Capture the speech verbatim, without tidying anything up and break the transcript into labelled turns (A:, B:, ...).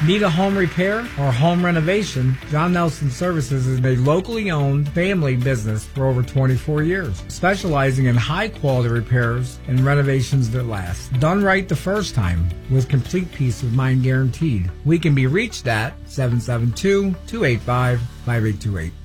A: Need a home repair or home renovation? John Nelson Services is a locally owned family business for over twenty-four years, specializing in high-quality repairs and renovations that last. Done right the first time, with complete peace of mind guaranteed. We can be reached at seven seven two, two eight five, five eight two eight.